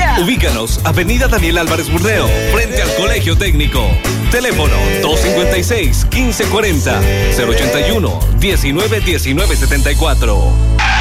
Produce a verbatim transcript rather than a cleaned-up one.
Ubícanos, Avenida Daniel Álvarez Burneo, frente al Colegio Técnico. Teléfono dos cinco seis, uno cinco cuarenta, cero ochenta y uno, diecinueve diecinueve setenta y cuatro.